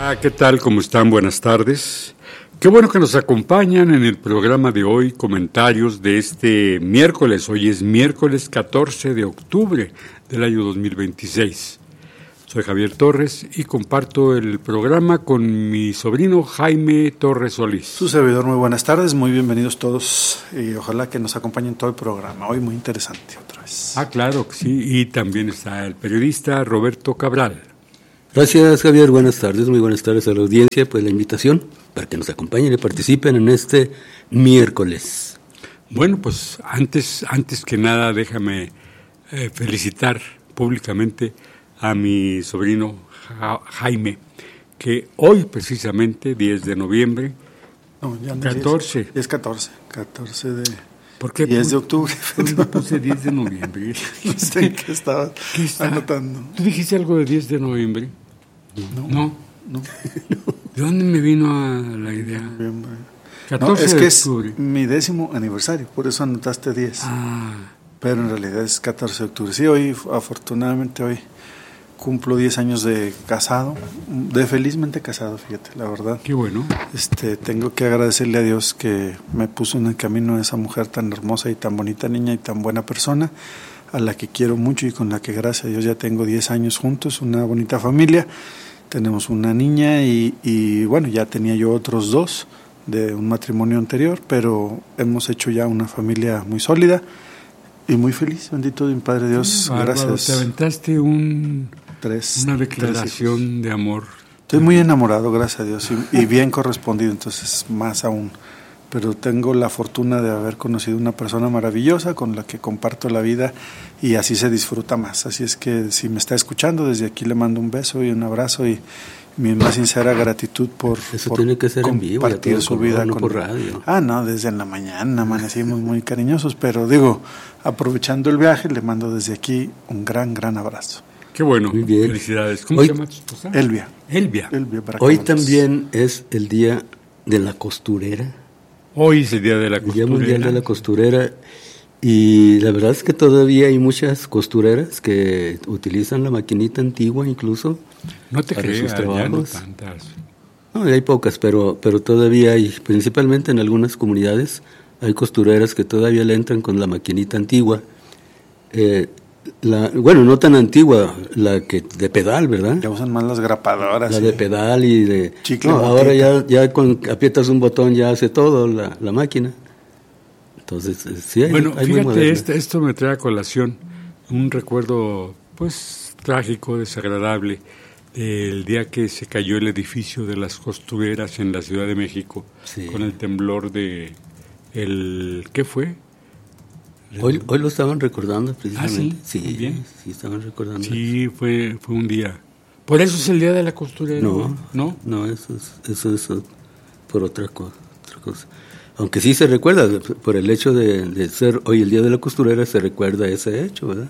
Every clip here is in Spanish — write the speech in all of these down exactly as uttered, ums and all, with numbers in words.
Ah, ¿qué tal? ¿Cómo están? Buenas tardes. Qué bueno que nos acompañan en el programa de hoy, comentarios de este miércoles. Hoy es miércoles catorce de octubre del año dos mil veintiséis. Soy Javier Torres y comparto el programa con mi sobrino Jaime Torres Solís. Su servidor, muy buenas tardes, muy bienvenidos todos y ojalá que nos acompañen todo el programa. Hoy muy interesante otra vez. Ah, claro que sí. Y también está el periodista Roberto Cabral. Gracias, Javier. Buenas tardes, muy buenas tardes a la audiencia. Pues la invitación para que nos acompañen y participen en este miércoles. Bueno, pues antes, antes que nada, déjame eh, felicitar públicamente a mi sobrino ja, Jaime, que hoy precisamente, diez de noviembre, no, ya no catorce. Es, es catorce, catorce de... ¿Por qué diez de octubre. ¿Por puse diez de noviembre? No sé qué estaba ¿Qué está? anotando. ¿Tú dijiste algo de diez de noviembre? No. No. no. ¿De dónde me vino a la idea? Noviembre. catorce no, es de que octubre. Es mi décimo aniversario, por eso anotaste diez. Ah. Pero en realidad es catorce de octubre. Sí, hoy, afortunadamente, hoy cumplo diez años de casado, de felizmente casado, fíjate, la verdad. Qué bueno. Este, tengo que agradecerle a Dios que me puso en el camino a esa mujer tan hermosa y tan bonita niña y tan buena persona, a la que quiero mucho y con la que gracias a Dios ya tengo diez años juntos, una bonita familia. Tenemos una niña y, y bueno, ya tenía yo otros dos de un matrimonio anterior, pero hemos hecho ya una familia muy sólida y muy feliz, bendito mi Padre Dios, sí, bárbaro, gracias. Te aventaste un, tres, una declaración tres de amor. Estoy muy enamorado, gracias a Dios, y, y bien correspondido, entonces más aún. Pero tengo la fortuna de haber conocido una persona maravillosa con la que comparto la vida y así se disfruta más. Así es que si me está escuchando, desde aquí le mando un beso y un abrazo y mi más sincera gratitud por, Eso por tiene que ser en vivo, compartir su color, vida no con por radio. Ah, no, desde en la mañana amanecimos muy cariñosos, pero digo, aprovechando el viaje, le mando desde aquí un gran, gran abrazo. Qué bueno, muy bien. Felicidades. ¿Cómo Hoy, se llama tu esposa? Elvia. Elvia. Elvia para Hoy también es el día de la costurera. Hoy es el día de la el costurera. Día Mundial de la Costurera. Y la verdad es que todavía hay muchas costureras que utilizan la maquinita antigua incluso no te para creas, sus trabajos. Ya no tantas. No, hay pocas, pero, pero todavía hay, principalmente en algunas comunidades, hay costureras que todavía le entran con la maquinita antigua. Eh, la, bueno, no tan antigua, la que de pedal, ¿verdad? Ya usan más las grapadoras. La sí. de pedal y de... Chicle no, motita. ahora ya, ya con aprietas un botón ya hace todo la, la máquina. Entonces, sí hay, bueno, hay muy fíjate, moderna. este, esto me trae a colación un recuerdo, pues, trágico, desagradable, del día que se cayó el edificio de las costureras en la Ciudad de México, sí. Con el temblor de... el ¿qué fue? Hoy, hoy lo estaban recordando precisamente. ¿Ah, sí? Sí, bien. sí, estaban recordando. Sí, fue, fue un día. ¿Por eso es el día de la costurera? No, no, no, eso es, eso es por otra cosa, otra cosa. Aunque sí se recuerda, por el hecho de, de ser hoy el día de la costurera, se recuerda ese hecho, ¿verdad?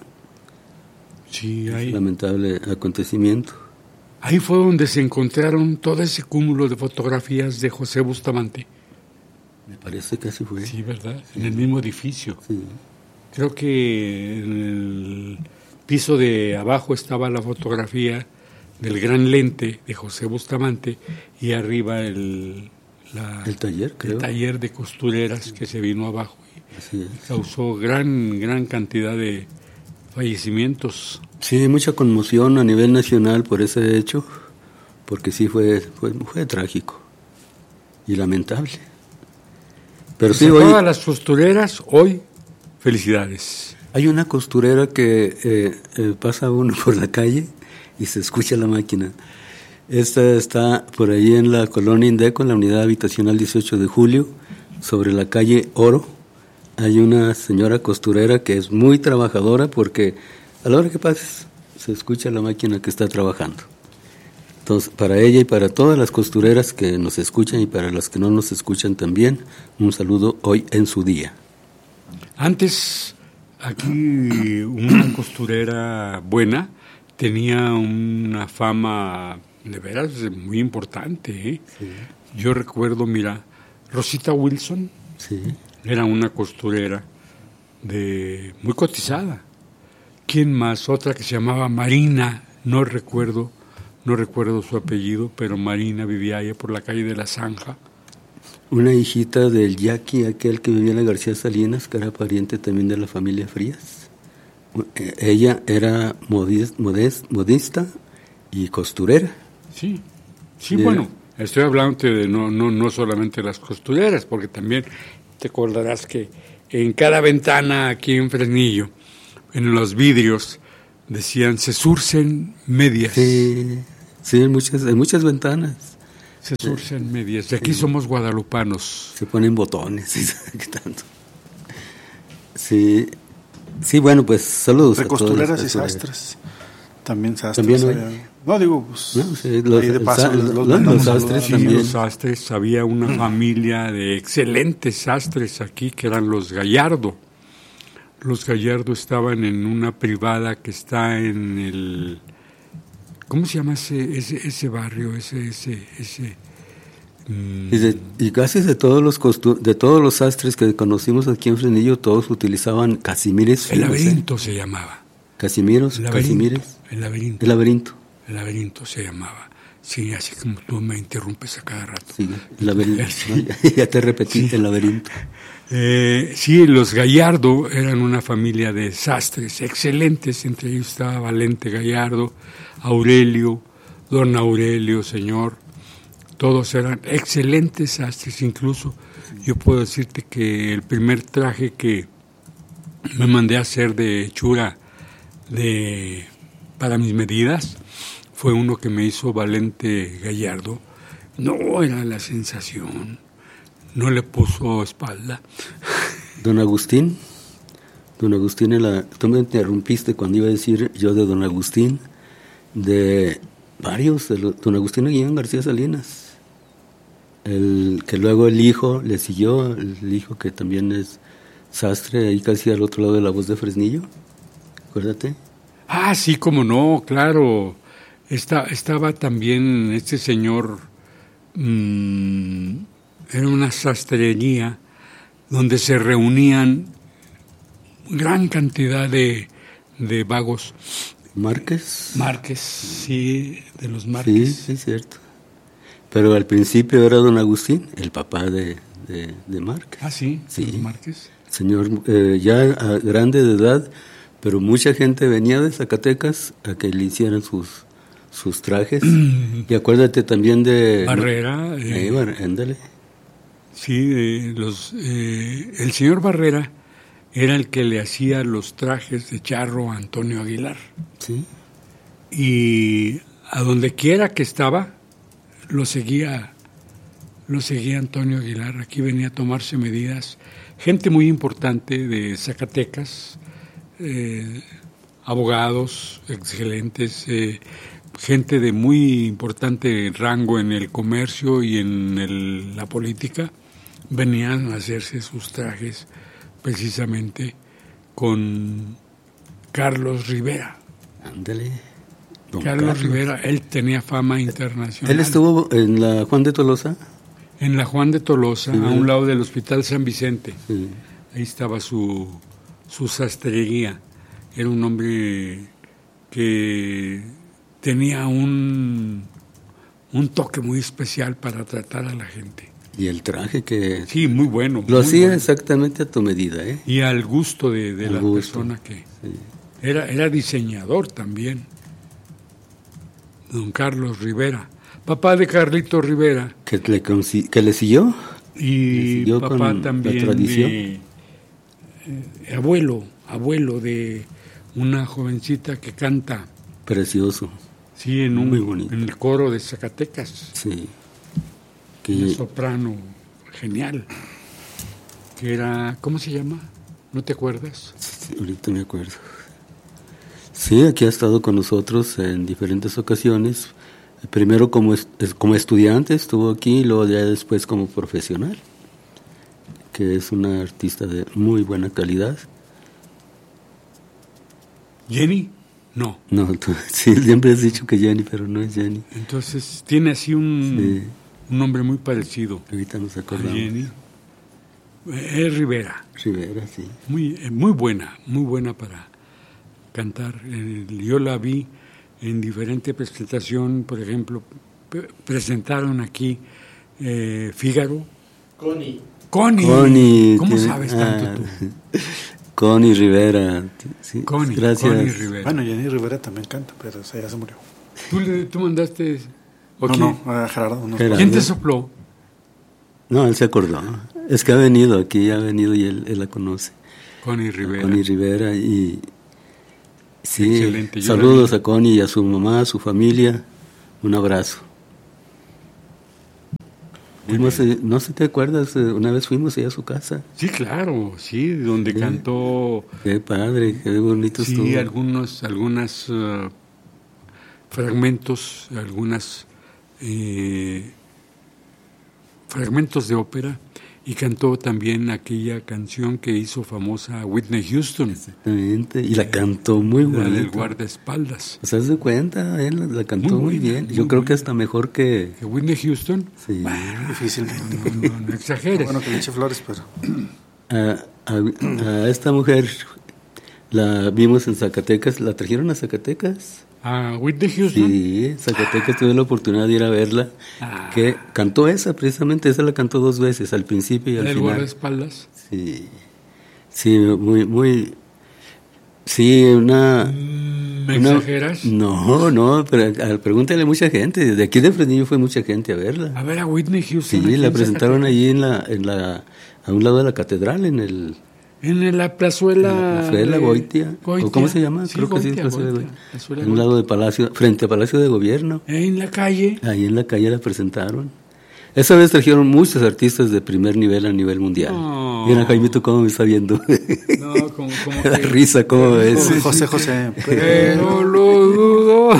Sí, ahí. Lamentable acontecimiento. Ahí fue donde se encontraron todo ese cúmulo de fotografías de José Bustamante. Me parece que así fue. Sí, ¿verdad? Sí. En el mismo edificio. Sí. Creo que en el piso de abajo estaba la fotografía del gran lente de José Bustamante y arriba el, la, el taller, creo. El taller de costureras, sí. Que se vino abajo y, así es. Y causó gran, gran cantidad de fallecimientos. Sí, mucha conmoción a nivel nacional por ese hecho, porque sí fue, fue, fue trágico y lamentable. Pero sí, a hoy, todas las costureras, hoy, felicidades. Hay una costurera que eh, eh, pasa uno por la calle y se escucha la máquina. Esta está por ahí en la colonia Indeco, en la unidad habitacional dieciocho de julio, sobre la calle Oro. Hay una señora costurera que es muy trabajadora porque a la hora que pases se escucha la máquina que está trabajando. Entonces, para ella y para todas las costureras que nos escuchan y para las que no nos escuchan también, un saludo hoy en su día. Antes, aquí una costurera buena tenía una fama de veras muy importante, ¿eh? Sí. Yo recuerdo, mira, Rosita Wilson, sí. Era una costurera de muy cotizada. ¿Quién más? Otra que se llamaba Marina, no recuerdo, no recuerdo su apellido, pero Marina vivía allá por la calle de la Zanja. Una hijita del Yaqui, aquel que vivía en la García Salinas, que era pariente también de la familia Frías. Ella era modist, modest, modista y costurera. Sí, sí, de, bueno, estoy hablando de no, no, no solamente las costureras, porque también te acordarás que en cada ventana aquí en Fresnillo, en los vidrios, decían se surcen medias. Sí, sí, en muchas, en muchas ventanas. Se surcen medias. De aquí sí. Somos guadalupanos. Se ponen botones. Sí, sí, bueno, pues saludos. De costureras y sastres. También sastres. También había, no, digo, pues. No, sí, los, ahí de paso, sa, los, los, los, los sastres sí, también. Los sastres. Había una mm. familia de excelentes sastres aquí, que eran los Gallardo. Los Gallardo estaban en una privada que está en el. ¿Cómo se llama ese ese, ese barrio? Ese ese ese. Mm. Y, de, y casi de todos los costu- de todos los sastres que conocimos aquí en Fresnillo, todos utilizaban casimires. El laberinto ¿eh? Se llamaba. Casimiros, el laberinto, casimires. El laberinto. El laberinto. El laberinto se llamaba. Sí, así como tú me interrumpes a cada rato. Sí, el laberinto. Sí. Ya te repetí, sí. El laberinto. Eh, sí, los Gallardo eran una familia de sastres excelentes. Entre ellos estaba Valente Gallardo, Aurelio, don Aurelio, señor. Todos eran excelentes sastres. Incluso yo puedo decirte que el primer traje que me mandé a hacer de hechura de, para mis medidas fue uno que me hizo Valente Gallardo. No, era la sensación. No le puso espalda. Don Agustín, don Agustín, la, tú me interrumpiste cuando iba a decir yo de don Agustín, de varios, de lo, don Agustín Guillén García Salinas, el que luego el hijo le siguió, el hijo que también es sastre, ahí casi al otro lado de la Voz de Fresnillo, acuérdate. Ah, sí, cómo no, claro. Está, estaba también este señor... Mmm, era una sastrería donde se reunían gran cantidad de, de vagos. ¿Márquez? Márquez, sí, de los Márquez. Sí, sí, es cierto. Pero al principio era don Agustín, el papá de, de, de Márquez. Ah, sí, sí. Los Márquez. Señor, eh, ya grande de edad, pero mucha gente venía de Zacatecas a que le hicieran sus, sus trajes. Y acuérdate también de... Barrera. ¿no? Eh, eh, ándale. Sí, eh, los, eh, el señor Barrera era el que le hacía los trajes de charro a Antonio Aguilar. Sí. Y a donde quiera que estaba, lo seguía, lo seguía Antonio Aguilar. Aquí venía a tomarse medidas. Gente muy importante de Zacatecas, eh, abogados excelentes, eh, gente de muy importante rango en el comercio y en el, la política, venían a hacerse sus trajes precisamente con Carlos Rivera. Ándale. Carlos, Carlos Rivera, él tenía fama internacional. ¿Él estuvo en la Juan de Tolosa? En la Juan de Tolosa, sí, a un lado del Hospital San Vicente. Sí. Ahí estaba su, su sastrería. Era un hombre que tenía un, un toque muy especial para tratar a la gente. Y el traje que... Sí, muy bueno. Lo muy hacía bueno. Exactamente a tu medida, ¿eh? Y al gusto de, de la gusto. persona que... Sí. Era, era diseñador también. Don Carlos Rivera. Papá de Carlito Rivera. ¿Que le, que le siguió? Y ¿Le siguió papá también la tradición? de... Eh, abuelo, abuelo de una jovencita que canta. Precioso. Sí, en, un, muy bonito. En el coro de Zacatecas. Sí. Que... Un soprano genial. Que era, ¿cómo se llama? ¿No te acuerdas? Sí, ahorita me acuerdo. Sí, aquí ha estado con nosotros en diferentes ocasiones. Primero como, es, como estudiante estuvo aquí y luego ya después como profesional. Que es una artista de muy buena calidad. ¿Jenny? No. No, tú, sí, siempre has dicho que Jenny, pero no es Jenny. Entonces, tiene así un, sí. un nombre muy parecido. Ahorita nos acordamos. Jenny. Es Rivera. Rivera, sí. Muy, muy buena, muy buena para cantar. Yo la vi en diferente presentación, por ejemplo, p- presentaron aquí eh, Fígaro. Connie. Connie. Connie, ¿Cómo tiene- sabes tanto ah, tú? Connie Rivera. Sí, Connie, gracias. Connie Rivera. Bueno, Jenny Rivera también canta, pero esa ya se murió. ¿Tú, le, tú mandaste... ¿o No, quién? no, a Gerardo. No, Gerardo. ¿Quién te sopló? No, él se acordó. Es que ha venido aquí, ha venido y él, él la conoce. Connie Rivera. Connie Rivera y sí, Excelente. Yo saludos la vi. a Connie y a su mamá, a su familia, un abrazo. Fuimos, eh, no sé si te acuerdas, eh, una vez fuimos allá a su casa, Sí, claro, sí, donde Sí. cantó... qué padre, qué bonito Sí, estuvo. algunos, algunas uh, fragmentos, algunas eh, fragmentos de ópera, y cantó también aquella canción que hizo famosa Whitney Houston, Exactamente, y la cantó muy la del bonito. guardaespaldas. ¿Se das de cuenta? Él la, la cantó Muy muy, buena, bien. muy Yo creo buena. que hasta mejor que... ¿Que Whitney Houston? Sí. Bueno, difícilmente. no, no, no exageres. Bueno, que le eche flores, pero... A, a- a esta mujer la vimos en Zacatecas, la trajeron a Zacatecas. ¿A Whitney Houston? Sí, en Zacatecas tuve la oportunidad de ir a verla, Ah. que cantó esa, precisamente esa la cantó dos veces, al principio y ¿La al del final. guardaespaldas? Sí, sí, muy, muy, sí, una... ¿Me una- exageras? No, no, pero a- pregúntale a mucha gente, de aquí de Fresnillo fue mucha gente a verla. A ver, a Whitney Houston. Sí, aquí la en presentaron Zacatecas. allí en la, en la, a un lado de la catedral, en el... En la plazuela... En la plazuela de- Goitia, ¿o cómo se llama? Sí, Creo que sí, Goitia, plazuela Goitia, Goitia. plazuela En un lado de Palacio, frente a Palacio de Gobierno. Goitia. En la calle. Ahí en la calle la presentaron. Esa vez trajeron muchos artistas de primer nivel a nivel mundial. No. Mira, Jaimito, cómo me está viendo. No, como, como La que- risa, cómo ves. Sí, José José. Pero lo dudo.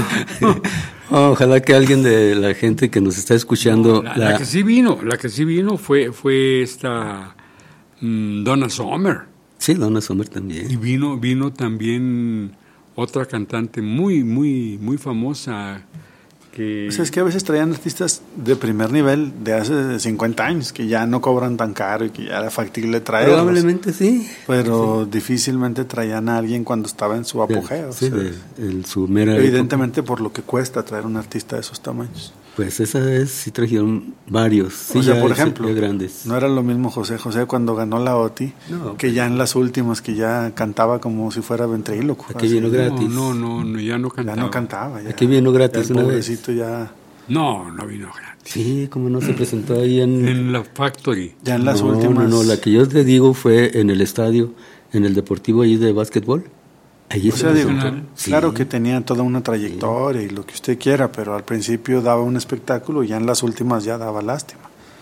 Ojalá que alguien de la gente que nos está escuchando... La, la que sí vino, la que sí vino fue, fue esta mm, Donna Summer. Sí, Donna Summer Y también. vino, vino también otra cantante muy, muy, muy famosa que... O sea, es que a veces traían artistas de primer nivel de hace cincuenta años que ya no cobran tan caro y que ya era factible traerlos. Probablemente sí. Pero difícilmente traían a alguien cuando estaba en su apogeo. Sí, o sea, de- en su mera evidentemente por lo que cuesta traer un artista de esos tamaños. Pues esa vez sí trajeron varios, sí, o sea, ya, por ya ejemplo, grandes. no era lo mismo José José cuando ganó la O T I, No, que ya en las últimas, que ya cantaba como si fuera ventríloco. Aquí así. vino gratis. No, no, no, ya no Ya cantaba. no cantaba. Ya, Aquí vino gratis ya el una vez. pobrecito ya, No, no vino gratis. Sí, como no se presentó ahí en... En la Factory. ya en las no, últimas. No, no, la que yo te digo fue en el estadio, en el deportivo allí de básquetbol. Allí O se sea, digo, presentó. Sí. claro que tenía toda una trayectoria y lo que usted quiera, pero al principio daba un espectáculo y ya en las últimas ya daba lástima.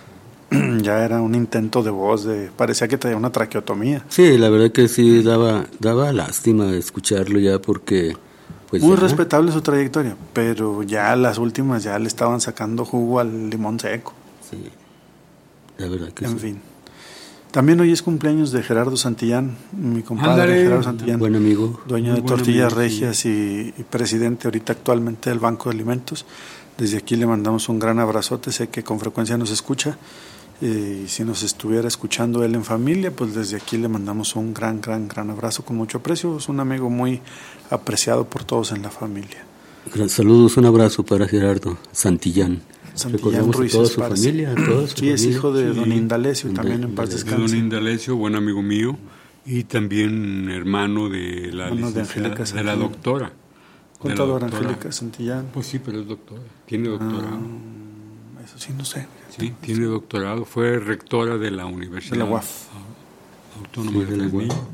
Ya era un intento de voz, de parecía que traía una traqueotomía. Sí, la verdad que sí daba daba lástima escucharlo ya porque pues Muy ya, respetable su trayectoria, pero ya las últimas ya le estaban sacando jugo al limón seco. sí, la verdad que En sí. fin. También hoy es cumpleaños de Gerardo Santillán, mi compadre Ándale. Gerardo Santillán, Buen amigo. dueño Muy de buen Tortillas amigo, sí. Regias y, y presidente ahorita actualmente del Banco de Alimentos. Desde aquí le mandamos un gran abrazote, sé que con frecuencia nos escucha. Eh, y si nos estuviera escuchando él en familia, pues desde aquí le mandamos un gran, gran, gran abrazo con mucho aprecio. Es un amigo muy apreciado por todos en la familia. Gran- Saludos, un abrazo para Gerardo Santillán. Santillán Recordamos Ruiz a toda su Esparza. familia, a toda su Sí, es familia. hijo de Sí. don Indalecio, Inda- también en paz Indalecio. De don descanse. Indalecio, buen amigo mío, y también hermano de la, Hermano de licenciada- Angélica de la Santillán. doctora. De la Contadora doctora. Angélica Santillán. Pues sí, pero es doctora. Tiene doctorado. Ah, eso sí, no sé. Sí, tiene doctorado. Fue rectora de la Universidad De la U A F. Autónoma Sí, de de la U A F. Fresnillo.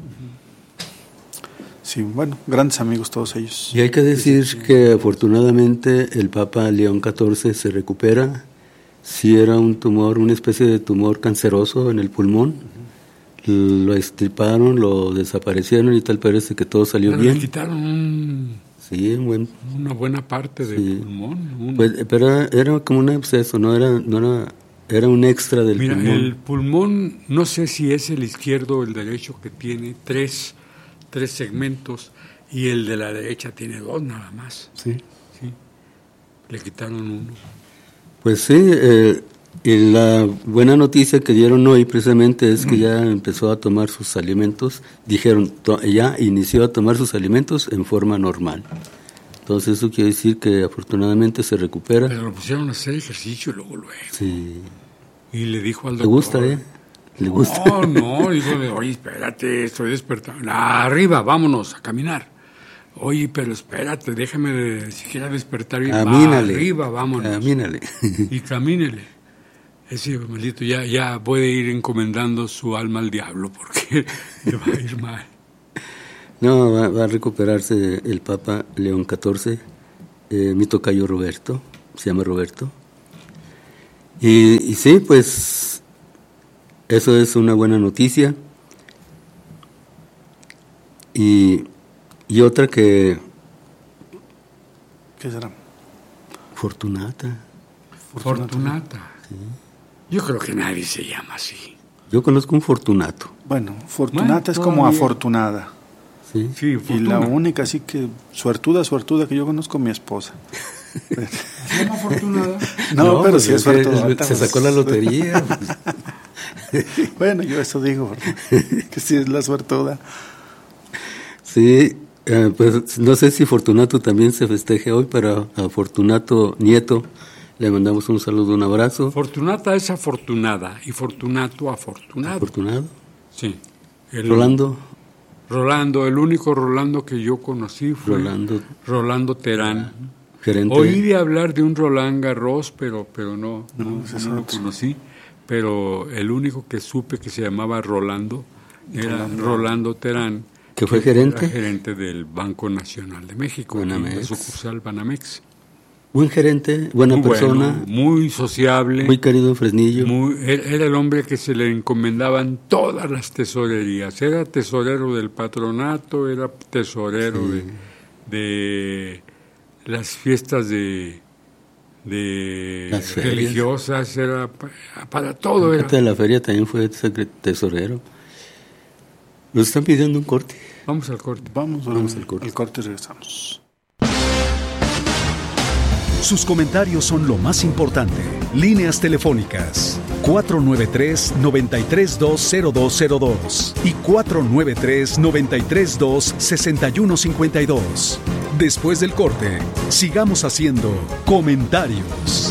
Sí, bueno, grandes amigos todos ellos. Y hay que decir que afortunadamente el Papa León catorce se recupera. Sí era un tumor, una especie de tumor canceroso en el pulmón. Lo extirparon, lo desaparecieron y tal parece que todo salió Pero le bien. quitaron un- Sí, un buen. una buena parte del Sí. pulmón. un- Pues, pero era, era como un absceso, no era, no era, era un extra del Mira, pulmón. el pulmón, no sé si es el izquierdo o el derecho, que tiene tres, tres segmentos, y el de la derecha tiene dos nada más. Sí. ¿Sí? Le quitaron uno. Pues sí, eh, y la buena noticia que dieron hoy precisamente es que ya empezó a tomar sus alimentos. Dijeron, to- ya inició a tomar sus alimentos en forma normal. Entonces eso quiere decir que afortunadamente se recupera. Pero lo pusieron a hacer ejercicio luego, luego. Sí. Y le dijo al ¿Le doctor... gusta, eh? ¿Le gusta? No, no, dijo, oye, espérate, estoy despertando. No, arriba, vámonos a caminar. Oye, pero espérate, déjame de, siquiera despertar y camínale, arriba, vámonos. Camínale. Y camínele. Ese maldito ya, ya puede ir encomendando su alma al diablo porque le va a ir mal. No, va, va a recuperarse el Papa León catorce, eh, mi tocayo Roberto, se llama Roberto. Y, y sí, pues eso es una buena noticia. Y, y otra que... ¿Qué será? Fortunata. Fortunata. Fortunata. Sí. Yo creo que nadie se llama así. Yo conozco un Fortunato. Bueno, Fortunata bueno, es como todavía. Afortunada. Sí. Sí, y la única, así que suertuda, suertuda que yo conozco, mi esposa. ¿Se llama Afortunada? No, no, pero sí es suertuda. Se sacó la lotería. Bueno, yo eso digo, que sí es la suertuda. Sí, eh, pues no sé si Fortunato también se festeje hoy, pero a Fortunato Nieto le mandamos un saludo, un abrazo. Fortunata es afortunada y Fortunato afortunado. ¿Afortunado? Sí. El, Rolando. Rolando, el único Rolando que yo conocí fue Rolando, Rolando Terán. Gerente. Oí de hablar de un Roland Garros, pero, pero no, no, no, no lo conocí. Pero el único que supe que se llamaba Rolando era Rolando, Rolando Terán. ¿Que fue gerente? Era gerente del Banco Nacional de México, Banamex. La sucursal Banamex. Buen gerente, buena muy persona. Bueno, muy sociable. Muy querido en Fresnillo. Muy, era el hombre que se le encomendaban todas las tesorerías. Era tesorero del patronato, era tesorero sí. de, de las fiestas de, de las religiosas, era para, para todo. Era. De la feria también fue tesorero. Nos están pidiendo un corte. Vamos al corte. Vamos, vamos al corte. El corte y regresamos. Sus comentarios son lo más importante. Líneas telefónicas cuatro nueve tres, nueve tres dos, cero dos cero dos y cuatro nueve tres, nueve tres dos, seis uno cinco dos. Después del corte, sigamos haciendo comentarios.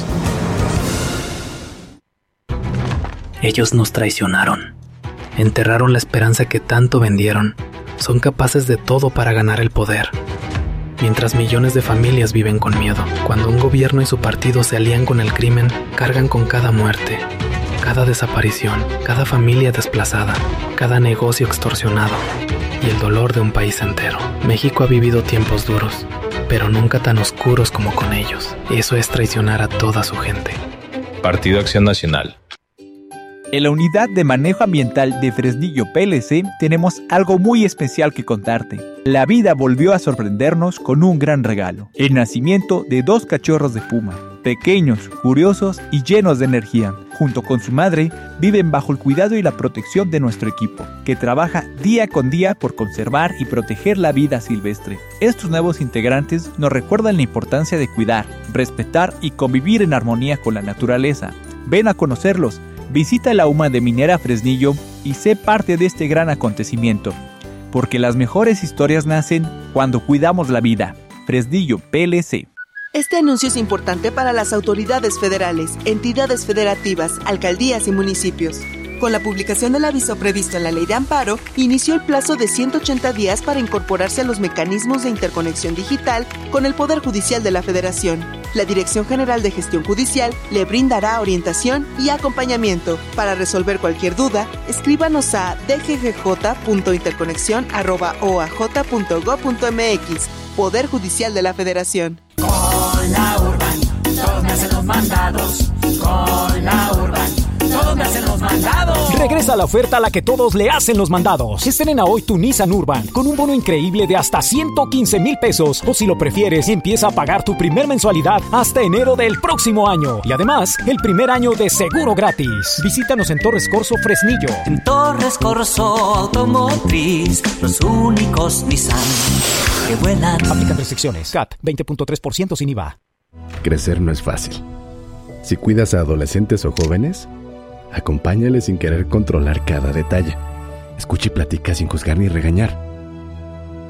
Ellos nos traicionaron. Enterraron la esperanza que tanto vendieron. Son capaces de todo para ganar el poder. Mientras millones de familias viven con miedo, cuando un gobierno y su partido se alían con el crimen, cargan con cada muerte, cada desaparición, cada familia desplazada, cada negocio extorsionado y el dolor de un país entero. México ha vivido tiempos duros, pero nunca tan oscuros como con ellos. Eso es traicionar a toda su gente. Partido Acción Nacional. En la Unidad de Manejo Ambiental de Fresnillo P L C tenemos algo muy especial que contarte. La vida volvió a sorprendernos con un gran regalo. El nacimiento de dos cachorros de puma, pequeños, curiosos y llenos de energía. Junto con su madre, viven bajo el cuidado y la protección de nuestro equipo, que trabaja día con día por conservar y proteger la vida silvestre. Estos nuevos integrantes nos recuerdan la importancia de cuidar, respetar y convivir en armonía con la naturaleza. Ven a conocerlos. Visita la U M A de Minera Fresnillo y sé parte de este gran acontecimiento, porque las mejores historias nacen cuando cuidamos la vida. Fresnillo P L C. Este anuncio es importante para las autoridades federales, entidades federativas, alcaldías y municipios. Con la publicación del aviso previsto en la Ley de Amparo, inició el plazo de ciento ochenta días para incorporarse a los mecanismos de interconexión digital con el Poder Judicial de la Federación. La Dirección General de Gestión Judicial le brindará orientación y acompañamiento. Para resolver cualquier duda, escríbanos a d g g j punto interconexión arroba o a j punto gob punto m x. Poder Judicial de la Federación. Con la Urban, todos me hacen los mandados. Con la Urban, todos me hacen los mandados. Regresa la oferta a la que todos le hacen los mandados. Estrena hoy tu Nissan Urban con un bono increíble de hasta ciento quince mil pesos. O si lo prefieres, empieza a pagar tu primer mensualidad hasta enero del próximo año. Y además, el primer año de seguro gratis. Visítanos en Torres Corso Fresnillo. En Torres Corso Automotriz, los únicos Nissan que vuelan. Aplican restricciones. C A T veinte punto tres por ciento sin I V A. Crecer no es fácil. Si cuidas a adolescentes o jóvenes, acompáñales sin querer controlar cada detalle. Escucha y platica sin juzgar ni regañar.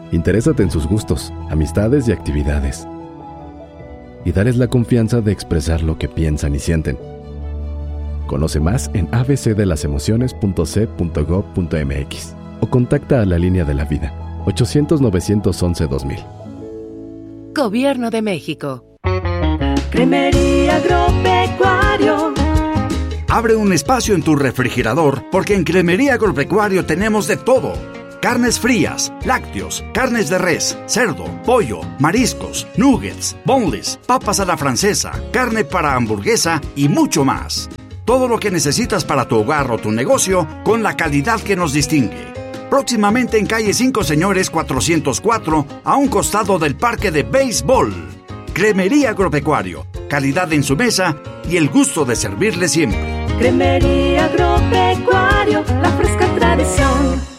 Interésate en sus gustos, amistades y actividades. Y dales la confianza de expresar lo que piensan y sienten. Conoce más en a b c de las emociones punto c punto gob punto m x o contacta a la Línea de la Vida, ochocientos, novecientos once, dos mil. Gobierno de México. Cremería Agropecuario. Abre un espacio en tu refrigerador porque en Cremería Agropecuario tenemos de todo. Carnes frías, lácteos, carnes de res, cerdo, pollo, mariscos, nuggets, boneless, papas a la francesa, carne para hamburguesa y mucho más. Todo lo que necesitas para tu hogar o tu negocio con la calidad que nos distingue. Próximamente en calle cinco Señores cuatrocientos cuatro, a un costado del parque de béisbol. Cremería Agropecuario, calidad en su mesa y el gusto de servirle siempre. Cremería Agropecuario, la fresca tradición.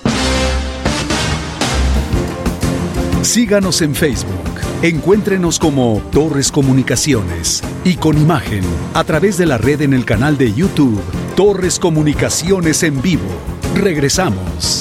Síganos en Facebook. Encuéntrenos como Torres Comunicaciones y con imagen a través de la red en el canal de YouTube Torres Comunicaciones en vivo. Regresamos.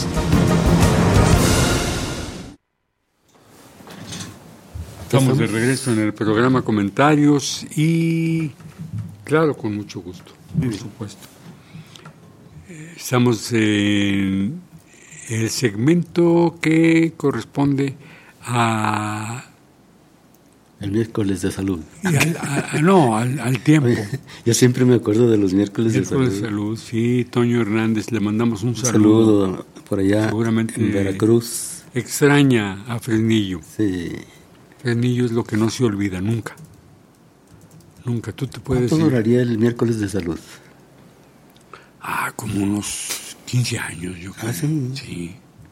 Estamos de regreso en el programa Comentarios y, claro, con mucho gusto, por supuesto. Estamos en el segmento que corresponde a... El miércoles de salud. Y al, a, no, al, al tiempo. Yo siempre me acuerdo de los miércoles, miércoles de salud. de salud. Sí, Toño Hernández, le mandamos un, un saludo. saludo por allá, seguramente en Veracruz. Extraña a Fresnillo. Sí. Fresnillo es lo que no se olvida, nunca. Nunca, tú te puedes... ¿Cuánto duraría el miércoles de salud? Ah, como unos quince años, yo creo. ¿Ah, sí? Sí.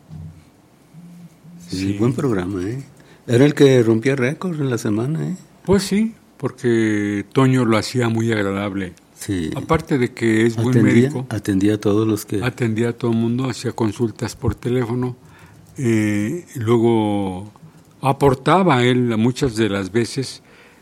Sí, sí. Buen programa, ¿eh? Era el que rompía récords en la semana, ¿eh? Pues sí, porque Toño lo hacía muy agradable. Sí. Aparte de que es atendía, buen médico. Atendía a todos los que... Atendía a todo el mundo, hacía consultas por teléfono. Eh, luego aportaba él muchas de las veces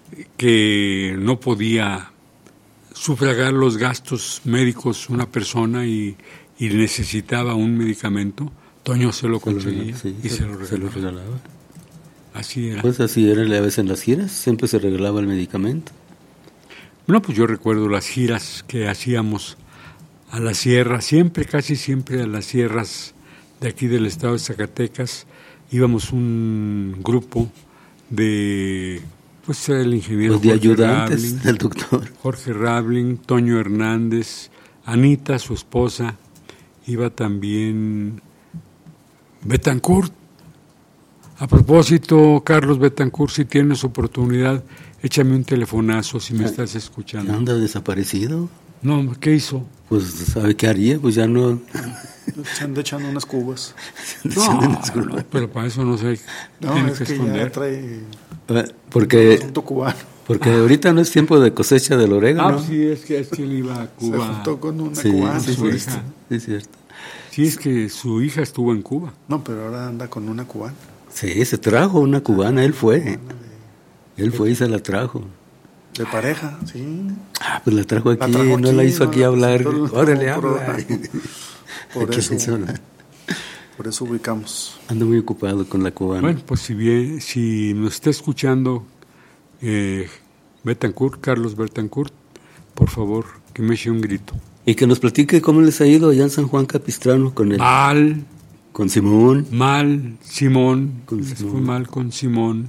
que no podía sufragar los gastos médicos una persona y, y necesitaba un medicamento. Toño se lo conseguía sí, y se, se, lo regalaba. se lo regalaba. Así era. Pues así era a veces en las giras, siempre se regalaba el medicamento. Bueno, pues yo recuerdo las giras que hacíamos a la sierra, siempre, casi siempre a las sierras de aquí del estado de Zacatecas. Íbamos un grupo de, pues era el ingeniero Los de Jorge ayudantes Rabling, del doctor. Jorge Rabling, Toño Hernández, Anita, su esposa, iba también Betancourt. A propósito, Carlos Betancourt, si tienes oportunidad, échame un telefonazo si me estás escuchando. ¿Anda desaparecido? No, ¿qué hizo? Pues, ¿sabe qué haría? Pues ya no... Se anda echando unas cubas. No, no, pero para eso no sé. No, tiene es que que esconder. ya trae... Porque, asunto cubano. porque ahorita no es tiempo de cosecha del orégano. Ah, sí, es que, es que él iba a Cuba. Se juntó con una sí, cubana. Sí, su sí, hija. sí, es cierto. Sí, es que su hija estuvo en Cuba. No, pero ahora anda con una cubana. Sí, se trajo una cubana, él fue. Él fue y se la trajo. De pareja, sí. Ah, pues la trajo aquí, La trajo no aquí, la hizo no aquí la hablar. presentó, Órale, no, habla. Por Aquí eso, hizo la- por eso ubicamos. Ando muy ocupado con la cubana. Bueno, pues si bien, si nos está escuchando eh, Betancourt, Carlos Betancourt, por favor, que me eche un grito. Y que nos platique cómo les ha ido allá en San Juan Capistrano con el... Mal. Con Simón. Mal, Simón. Con Les Simón. fue mal con Simón.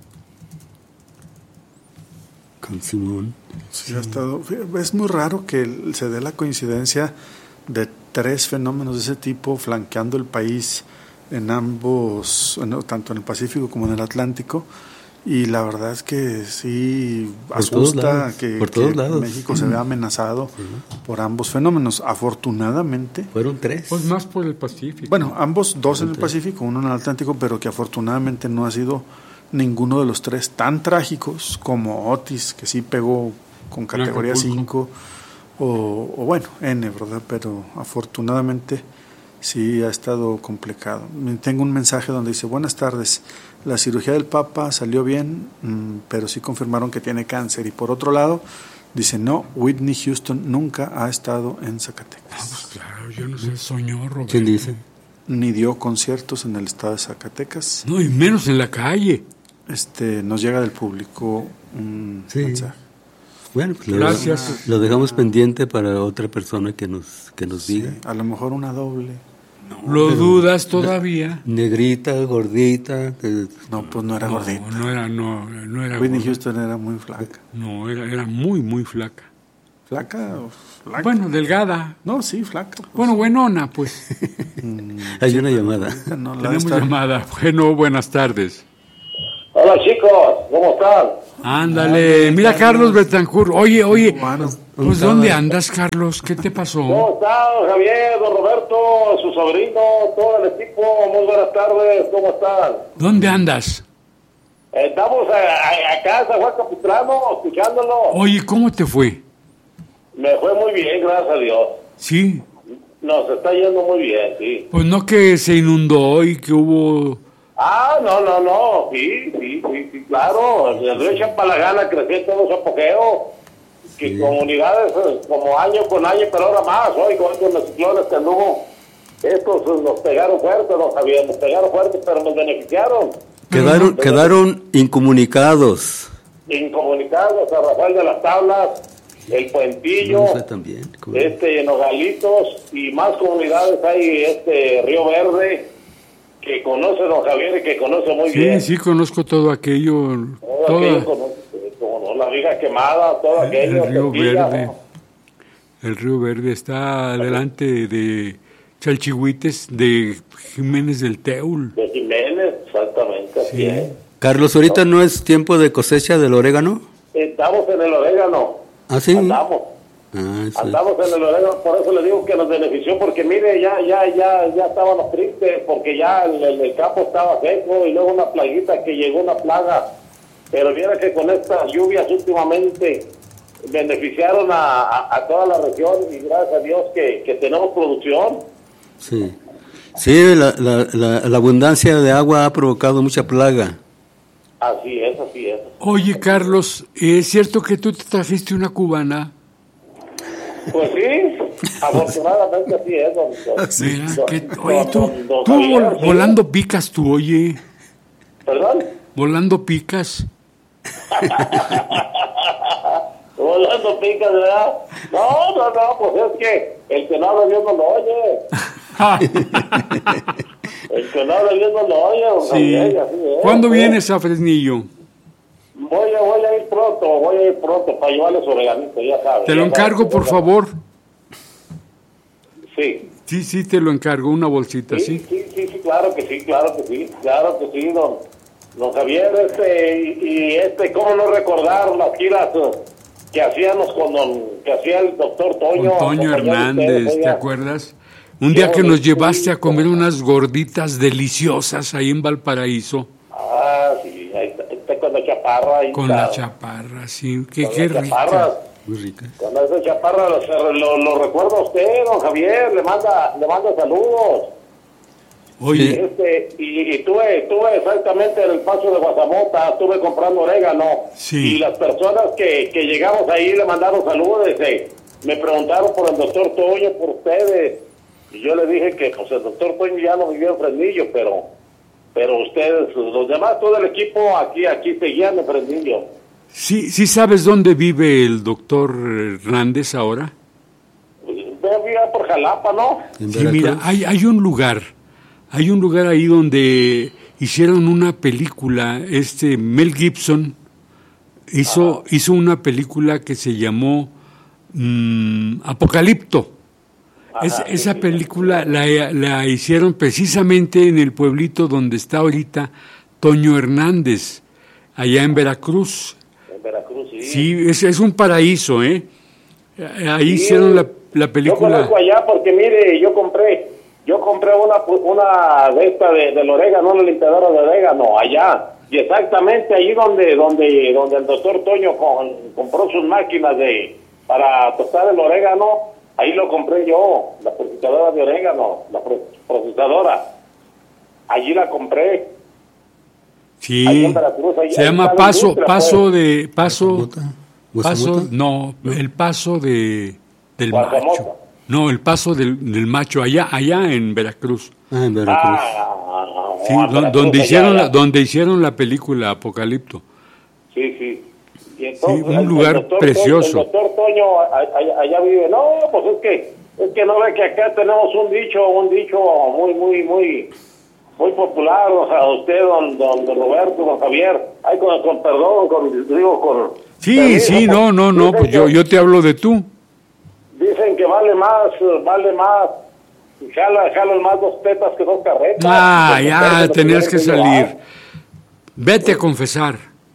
Con Simón. Sí, ha estado, es muy raro que se dé la coincidencia de tres fenómenos de ese tipo flanqueando el país en ambos, bueno, tanto en el Pacífico como en el Atlántico, y la verdad es que sí Por asusta todos lados, que, por todos que lados. México se vea amenazado Sí. por ambos fenómenos. Afortunadamente, Fueron tres. Pues más por el Pacífico. bueno, ambos dos Fueron en el tres. Pacífico, uno en el Atlántico, pero que afortunadamente no ha sido ninguno de los tres tan trágicos como Otis, que sí pegó con categoría cinco, o, o bueno, N, ¿verdad? Pero afortunadamente sí ha estado complicado. Tengo un mensaje donde dice: buenas tardes, la cirugía del Papa salió bien, mmm, pero sí confirmaron que tiene cáncer. Y por otro lado, dice: no, Whitney Houston nunca ha estado en Zacatecas. Ah, pues claro, yo no sé, soñó Roberto. ¿Quién dice? ni dio conciertos en el estado de Zacatecas. No, y menos en la calle. Este, nos llega del público un sí. mensaje. Bueno, pues gracias. Lo, lo dejamos pendiente para otra persona que nos que nos sí, diga. A lo mejor una doble. No, ¿lo dudas todavía? Negrita, gordita. Eh, no, pues no era no, gordita. No era, no, no era Whitney gorda. Houston era muy flaca. No, era, era muy, muy flaca. ¿Flaca o flaca? Bueno, delgada. No, sí, flaca. Pues. Bueno, buenona, pues. Hay una llamada. No, la Tenemos está... llamada. Bueno, buenas tardes. Hola chicos, ¿cómo están? Ándale, mira Carlos Betancourt. Oye, oye, Bueno, pues ¿dónde andas, Carlos? ¿Qué te pasó? ¿Cómo están, Javier, don Roberto, su sobrino, todo el equipo? Muy buenas tardes, ¿cómo están? ¿Dónde andas? Estamos a, a, acá en San Juan Capistrano, escuchándolo. Oye, ¿cómo te fue? Me fue muy bien, gracias a Dios. Sí. Nos está yendo muy bien, sí. Pues no que se inundó y que hubo... Ah, no, no, no, sí, sí, sí, sí, claro. El río Champalagana creció en todo su apogeo. Que sí. Comunidades como año con año, pero ahora más, hoy con los ciclones que anduvo, estos nos pegaron fuerte, nos Javier, nos pegaron fuerte, pero nos beneficiaron. Quedaron, pero, quedaron incomunicados. Incomunicados, a Rafael de las Tablas, el Puentillo, no también, este Nogalitos y más comunidades hay, este Río Verde, que conoce don Javier y que conoce muy sí, bien. Sí, sí, conozco todo aquello. Todo toda... aquello, conoce, como no, la viga quemada, todo aquello. El Río Tequila, Verde. ¿no? El Río Verde está delante de Chalchihuites, de Jiménez del Teul. De Jiménez, exactamente, así sí. es. Carlos, ¿ahorita no es tiempo de cosecha del orégano? Estamos en el orégano. ¿Ah, sí? Andamos. Ah, sí. Andamos en el orégano, por eso le digo que nos benefició, porque mire, ya ya ya ya estábamos tristes, porque ya el, el, el campo estaba seco y luego una plaguita que llegó, una plaga. Pero viera que con estas lluvias últimamente beneficiaron a, a, a toda la región y gracias a Dios que, que tenemos producción. Sí, sí la, la, la, la abundancia de agua ha provocado mucha plaga. Así es, así es. Oye, Carlos, ¿es cierto que tú te trajiste una cubana? Pues sí, afortunadamente así es. Don, don, Mira, don, que, don, oye, tú, don, don tú Javier, vol, ¿sí? volando picas tú, oye. ¿Perdón? Volando picas. Volando picas, ¿verdad? No, no, no, pues es que el que no habla Dios no lo oye. El que no habla Dios no lo oye. Don Sí. Javier, así es, ¿Cuándo ¿eh? vienes a Fresnillo? Voy a, voy a ir pronto, voy a ir pronto para llevarles oreganito, ya sabes. Te lo ya encargo, sabes, por ya favor. Sí. Sí, sí, te lo encargo, una bolsita, Sí, ¿sí? sí, sí, sí, claro que sí, claro que sí, claro que sí, don, don Javier, este, y, y este, cómo no recordar las giras eh, que hacíamos con don, que hacía el doctor Toño. Con Toño Hernández, ustedes, ¿te oiga. acuerdas? Un día que nos llevaste a comer unas gorditas deliciosas ahí en Valparaíso. Ah, sí, ahí está, está con la chaparra. Ahí Con está. la chaparra, sí, qué, Con qué la rica. chaparra. Muy rica. Con esa chaparra lo, lo, lo recuerda a usted, don Javier, le manda, le manda saludos. Oye, Este, y, y tuve, tuve exactamente en el paso de Guasamota, estuve comprando orégano. Sí. Y las personas que, que llegamos ahí le mandaron saludos, eh, me preguntaron por el doctor Toño, por ustedes. Y yo les dije que pues el doctor Toño ya no vivía en Fresnillo, pero pero ustedes, los demás, todo el equipo aquí aquí seguían en Fresnillo. ¿sí, sí sabes dónde vive el doctor Hernández ahora? Veo viva por Jalapa, ¿no? Sí, mira, hay, hay un lugar, hay un lugar ahí donde hicieron una película, este Mel Gibson hizo, hizo una película que se llamó mm, Apocalipto. Ajá, Es, sí, esa sí, película la, la hicieron precisamente en el pueblito donde está ahorita Toño Hernández, allá en Veracruz. En Veracruz, sí. Sí, es, es un paraíso, ¿eh? Ahí Sí, hicieron la, la película. Yo conozco allá porque, mire, yo compré, yo compré una una de esta de, del orégano, una limpiadora de orégano, allá. Y exactamente allí donde donde donde el doctor Toño con, compró sus máquinas de para tostar el orégano, ahí lo compré yo, la procesadora de orégano, la procesadora. Allí la compré. Sí, Ahí en Veracruz, ahí- se ahí llama está la Paso, industria, Paso pues. de, Paso, Paso, ¿Guasamota? no, el Paso de, del Guasamota. Macho. No, el Paso del, del Macho, allá, allá en Veracruz. Ah, en Veracruz. Ah, sí, ah, don, donde, hicieron la, donde hicieron la película Apocalipto. Sí, sí. Y entonces, sí, un lugar el doctor precioso. Toño, el doctor Toño allá, allá vive. No, pues es que es que no ve que acá tenemos un dicho, un dicho muy, muy, muy, muy popular. O sea, usted, don, don, don Roberto, don Javier, ay, con, con perdón, con, digo, con. Sí, permiso, sí, no, no, no, pues yo, yo te hablo de tú. Dicen que vale más, vale más. Jala, jala más dos tetas que dos carretas. Ah, ya, tenías que salir. Vete a confesar.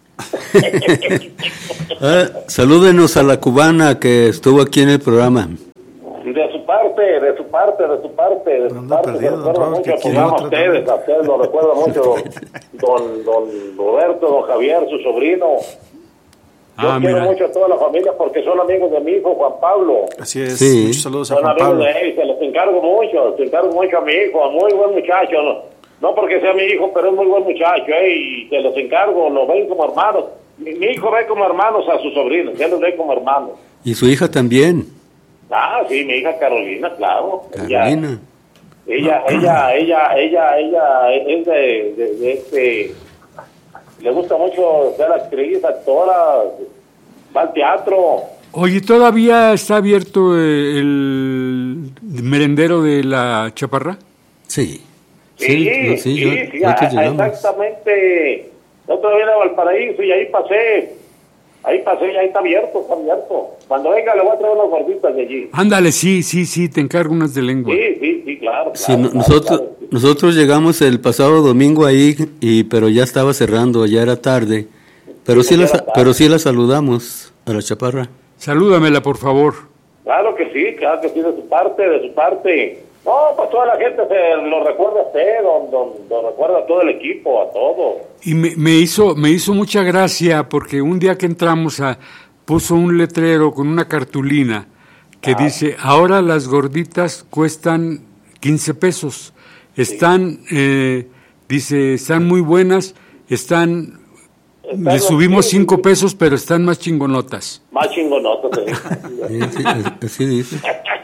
ah, salúdenos a la cubana que estuvo aquí en el programa. De su parte, de su parte, de su parte, de su parte, se recuerda mucho el programa a ustedes, a ustedes lo recuerda mucho don, don, don Roberto, don Javier, su sobrino. Yo ah, quiero mira. mucho a toda la familia porque son amigos de mi hijo Juan Pablo. Así es, sí. Muchos saludos a Son Juan amigos Pablo. de él, se los encargo mucho, se encargo mucho a mi hijo, muy buen muchacho, no, no porque sea mi hijo, pero es muy buen muchacho, eh, y se los encargo, lo ven como hermanos. Mi, mi hijo ve como hermanos a sus sobrinos, él los ve como hermanos. Y su hija también. Ah, sí, mi hija Carolina, claro. Carolina. Ella, ella, ella, ella, ella, ella es de, de, de este, le gusta mucho ser actriz, actora, va al teatro. Oye, ¿todavía está abierto eh, el merendero de la Chaparra? Sí. Sí, sí, sí, yo- sí, nosotros a- llegamos. exactamente. Yo todavía a Valparaíso y ahí pasé. Ahí pasé y ahí está abierto, está abierto. Cuando venga le voy a traer unas gorditas de allí. Ándale, sí, sí, sí, te encargo unas de lengua. Sí, sí, sí, claro. Sí, claro, no- claro, nosotros claro. nosotros llegamos el pasado domingo ahí y pero ya estaba cerrando, ya era tarde. Pero sí, ya la, era tarde. pero sí la saludamos a la Chaparra. Salúdamela, por favor. Claro que sí, claro que sí, de su parte, de su parte. No, pues toda la gente se lo recuerda a usted, don, don, don recuerda a todo el equipo, a todo. Y me, me hizo me hizo mucha gracia porque un día que entramos a puso un letrero con una cartulina que Ah. dice, ahora las gorditas cuestan quince pesos. Están, eh, dice, están muy buenas, están, Están le los- subimos sí, cinco sí, pesos, pero están más chingonotas. Más chingonotas. ¿eh? Sí, sí, así dice.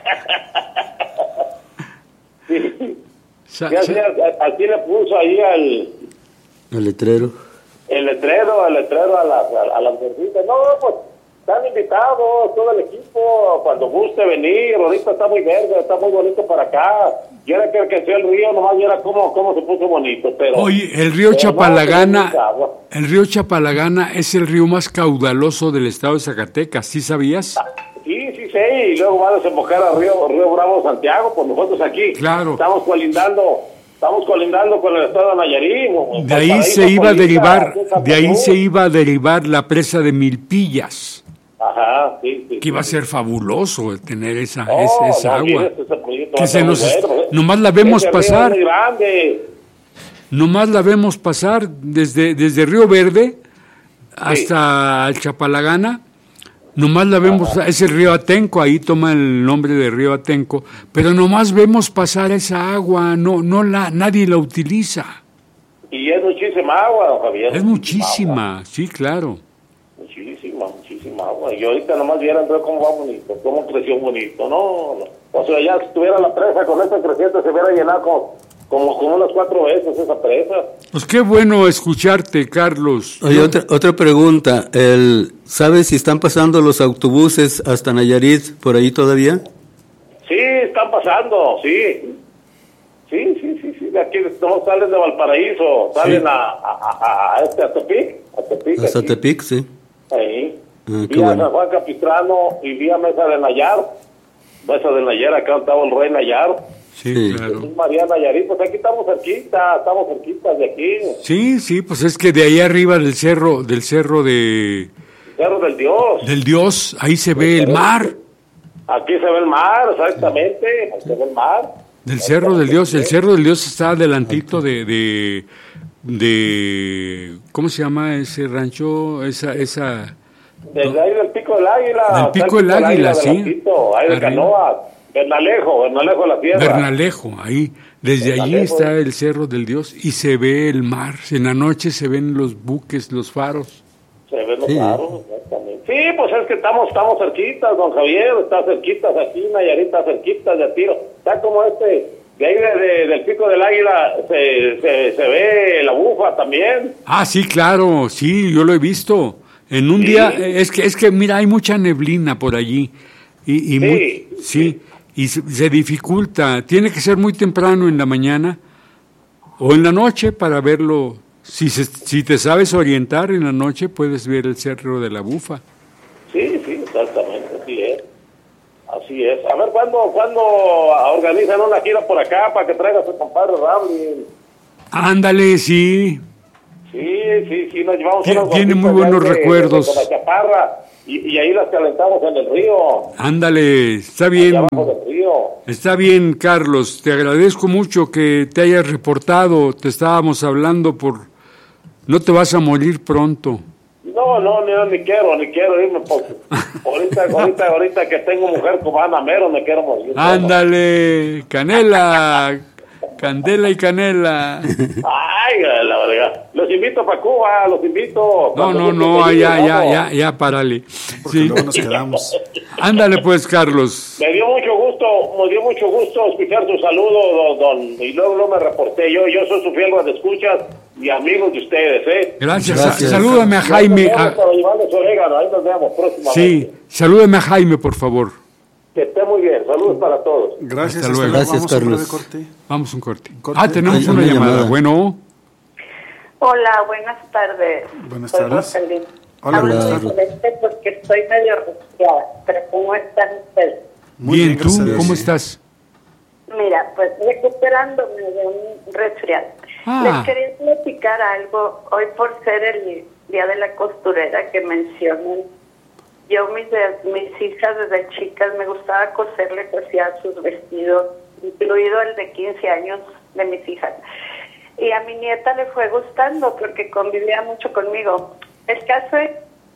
Sí. Sa- Sí, así, sa- así le puso ahí al, El letrero. el letrero, el letrero a las a, a las gorditas. No, pues están invitados, todo el equipo, cuando guste venir. Ahorita está muy verde, está muy bonito para acá. Yo era que que sea el río, nomás viera cómo, cómo se puso bonito. Pero, Oye, el río pero no, Chapalagana, tiene mucha agua. el río Chapalagana es el río más caudaloso del estado de Zacatecas, ¿sí sabías? Sí, sí, sí, y luego va a desembocar a Río, Río Bravo, Santiago, pues nosotros aquí Claro. estamos colindando, estamos colindando con el estado de Nayarit. De ahí Valparaíso se iba a colinda, derivar, aquí en Santa de ahí Cruz. se iba a derivar la presa de Milpillas, Ajá, sí, sí. que iba a sí. ser fabuloso el tener esa, Oh, esa, esa no, agua. mire, ese proyecto va Que a se ser muy nos, bueno, ¿eh? nomás la vemos Ese río pasar, es muy grande. nomás la vemos pasar desde, desde Río Verde hasta el Chapalagana, nomás la vemos, es el río Atenco, ahí toma el nombre de río Atenco, pero nomás vemos pasar esa agua, no, no la, nadie la utiliza. Y es muchísima agua, don Javier. Es muchísima, sí, claro. Muchísima, muchísima agua. Y ahorita nomás vieran todo cómo va bonito, cómo creció bonito. No, no. O sea, ya si estuviera la presa con esta creciente, se hubiera llenado como, como, como unas cuatro veces esa presa. Pues qué bueno escucharte, Carlos. Oye, otra, otra pregunta. El, ¿Sabes si están pasando los autobuses hasta Nayarit por ahí todavía? Sí, están pasando, sí. Sí, sí, sí, sí. De aquí no salen de Valparaíso, salen Sí. a, a, a, a este, a Tepic. A Tepic, Hasta aquí. Tepic, sí. Ahí. Ah, qué Vía bueno. San Juan Capistrano y vía Mesa de Nayar. Mesa de Nayar, acá estaba el rey Nayar. Sí, Sí. claro. Jesús María Nayarit, pues aquí estamos cerquita, estamos cerquitas de aquí. Sí, sí, pues es que de ahí arriba del cerro, del cerro de Cerro del Dios. del Dios, ahí se ve el mar, Aquí se ve el mar, exactamente. Aquí se ve el mar. del cerro del Dios. El cerro del Dios está adelantito de, de, de ¿cómo se llama ese rancho? Esa, esa, Desde ahí del Pico del Águila. Del está Pico el del Águila, sí. adelantito, ahí de Arriba. Canoas. Bernalejo, Bernalejo de la Tierra. Bernalejo, ahí. Desde allí Bernalejo. está el cerro del Dios y se ve el mar. En la noche se ven los buques, los faros. Se ven los Sí. faros, exactamente. Sí, pues es que estamos estamos cerquitas, don Javier, está cerquitas aquí, Nayarit está cerquitas de a tiro. Está como este de ahí de, de, del Pico del Águila se, se, se ve la bufa también. Ah, sí, claro, sí, yo lo he visto. En un Sí. día, es que, es que mira, hay mucha neblina por allí. Y, y Sí, muy- sí, y se, se dificulta. Tiene que ser muy temprano en la mañana o en la noche para verlo. Si, se- si te sabes orientar en la noche, puedes ver el Cerro de la Bufa. Sí, sí, exactamente, así es. Así es. A ver, ¿cuándo, ¿cuándo organizan una gira por acá para que traiga a su compadre Raúl? Ándale, sí. Sí, sí, sí, nos llevamos Tiene- unos tiene muy gorditos buenos de- de- recuerdos. Con la chaparra y, y ahí las calentamos en el río. Ándale, está bien. Allá abajo del río. Está bien, Carlos. Te agradezco mucho que te hayas reportado. Te estábamos hablando por... No te vas a morir pronto. No, no, no, ni quiero, ni quiero irme porque ahorita, ahorita, ahorita que tengo mujer cubana, mero me quiero morir. Ándale, canela, candela y canela. Ay, la verdad. Los invito para Cuba, los invito. No, Cuando no, gusten no, venir, ya, ya, vamos. ya, ya, párale. Porque Sí. luego nos quedamos. Ándale pues, Carlos. Me dio mucho gusto, me dio mucho gusto escuchar su saludo, don, don, y luego, luego me reporté. Yo, yo soy su fiel de escuchas y amigos de ustedes, ¿eh? Gracias. Gracias. Sa- Salúdame a Jaime. Nos vemos a- para llevarles orégano, ahí nos vemos próximamente. Sí, salúdame a Jaime, por favor. Que esté muy bien, saludos para todos. Gracias, Hasta hasta luego. luego. Gracias, Vamos a un breve Carlos. corte. Vamos a un corte. Corte. Ah, tenemos Hay una una llamada. llamada. Bueno, Hola, buenas tardes. Buenas Soy tardes. Rosalín. Hola, Hablo buenas muy tardes. molesta porque estoy medio resfriada, pero ¿cómo están ustedes? Muy bien, bien, ¿tú gracias a Dios. cómo estás? Mira, pues recuperándome de un resfriado. Ah. Les quería platicar algo. Hoy por ser el Día de la Costurera que mencionan, yo mis, mis hijas desde chicas me gustaba coserles, hacía sus vestidos, incluido el de quince años de mis hijas. Y a mi nieta le fue gustando porque convivía mucho conmigo. El caso es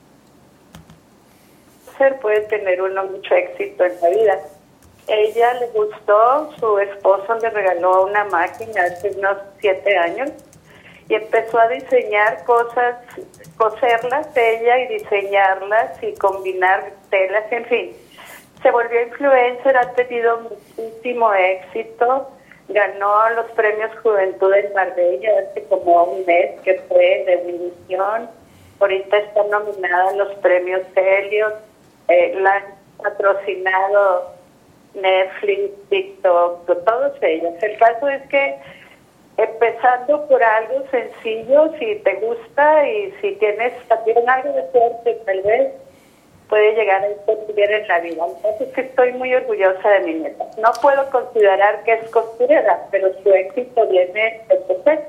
ser puede tener uno mucho éxito en la vida. Ella le gustó, su esposo le regaló una máquina hace unos siete años y empezó a diseñar cosas, coserlas ella y diseñarlas y combinar telas, en fin. Se volvió influencer, ha tenido muchísimo éxito, ganó los premios Juventud en Marbella hace como un mes que fue de Univisión, ahorita está nominada a los premios Helios, eh, la han patrocinado Netflix, TikTok, todos ellos. El caso es que empezando por algo sencillo, si te gusta y si tienes también algo de suerte, tal vez puede llegar a estar bien en la vida. Entonces que estoy muy orgullosa de mi nieta. No puedo considerar que es costurera, pero su éxito viene de coser.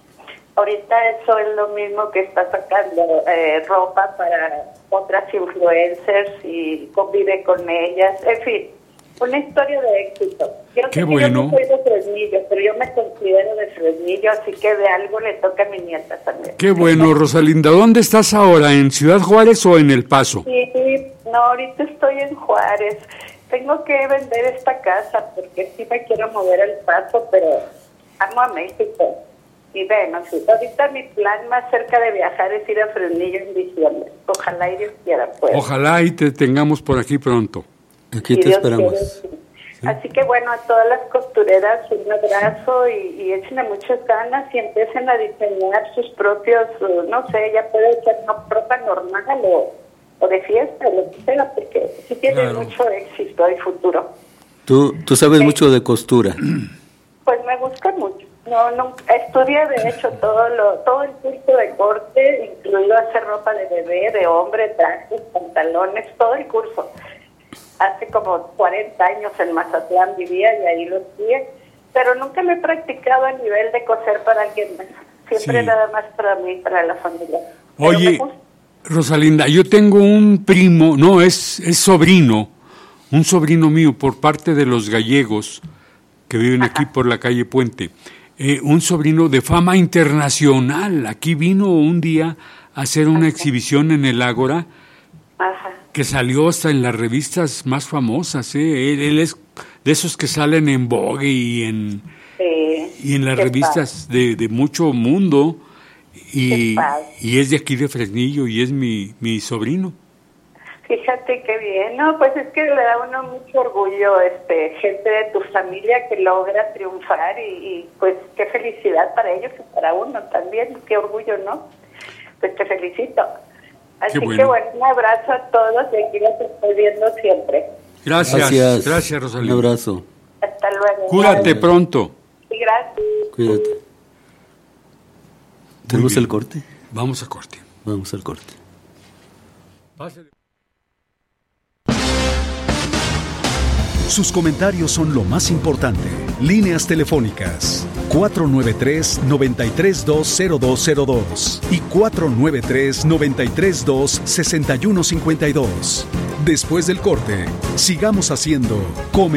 Ahorita eso es lo mismo que está sacando eh, ropa para otras influencers y convive con ellas. En fin, una historia de éxito. Yo Qué sé que bueno. Yo no soy de Fresnillo, pero yo me considero de Fresnillo, así que de algo le toca a mi nieta también. Qué bueno, Rosalinda. ¿Dónde estás ahora? ¿En Ciudad Juárez o en El Paso? Sí, no, ahorita estoy en Juárez. Tengo que vender esta casa porque sí me quiero mover al Paso, pero amo a México. Y bueno, sí, ahorita mi plan más cerca de viajar es ir a Fresnillo en diciembre. Ojalá y Dios quiera, pues. Ojalá y te tengamos por aquí pronto. Aquí Si te Dios esperamos. quiere, sí. Así que bueno, a todas las costureras un abrazo y, y échenle muchas ganas y empiecen a diseñar sus propios, uh, no sé, ya puede ser no, ropa normal o, o de fiesta, lo que sea, porque sí tienen Claro. mucho éxito y futuro. Tú, tú sabes mucho de costura. Pues me gusta mucho. No, no, estudié de hecho todo lo, todo el curso de corte, incluido hacer ropa de bebé, de hombre, trajes, pantalones, todo el curso. Hace como cuarenta años en Mazatlán vivía y ahí lo estudié, pero nunca me he practicado a nivel de coser para alguien más. Siempre Sí. nada más para mí, para la familia. Pero Oye, me gusta. Rosalinda, yo tengo un primo, no, es, es sobrino, un sobrino mío por parte de los gallegos que viven aquí por la calle Puente. Eh, un sobrino de fama internacional. Aquí vino un día a hacer una exhibición en el Ágora Ajá. que salió hasta en las revistas más famosas. ¿eh? Él, él es de esos que salen en Vogue y en, Sí. y en las Qué revistas de, de mucho mundo. Y, Qué padre. y es de aquí de Fresnillo y es mi, mi sobrino. Fíjate qué bien, ¿no? Pues es que le da a uno mucho orgullo, este, gente de tu familia que logra triunfar y, y pues qué felicidad para ellos y para uno también, qué orgullo, ¿no? Pues te felicito. Así bueno. que bueno, un abrazo a todos y aquí los estoy viendo siempre. Gracias, gracias, gracias Rosalía. Un abrazo. Hasta luego. Cúrate pronto. Sí, gracias. Cuídate. ¿Tenemos el corte? Vamos a corte. Vamos al corte. Pásale. Sus comentarios son lo más importante. Líneas telefónicas cuatro nueve tres, nueve tres dos, cero dos cero dos y cuatro nueve tres, nueve tres dos, seis uno cinco dos. Después del corte, sigamos haciendo Come